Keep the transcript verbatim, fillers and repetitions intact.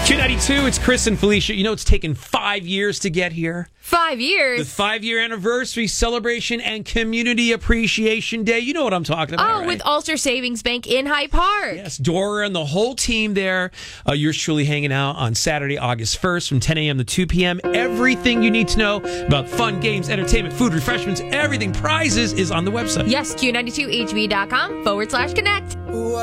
Q ninety-two, it's Chris and Felicia. You know, it's taken five years to get here. Five years? The five-year anniversary celebration and Community Appreciation Day. You know what I'm talking about, Oh, right? with Ulster Savings Bank in Hyde Park. Yes, Dora and the whole team there. Uh, yours truly hanging out on Saturday, August first from ten a.m. to two p.m. Everything you need to know about fun, games, entertainment, food, refreshments, everything, prizes is on the website. Yes, Q ninety-two H V dot com forward slash connect.